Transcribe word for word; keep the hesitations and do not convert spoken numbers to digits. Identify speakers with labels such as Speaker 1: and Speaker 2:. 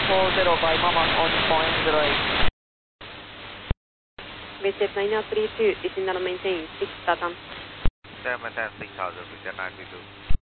Speaker 1: four zero by Mama on point zero eight.
Speaker 2: Visit nine zero three two, descend and maintain six Tatam.
Speaker 3: Seven ten six thousand, Victor nine three two.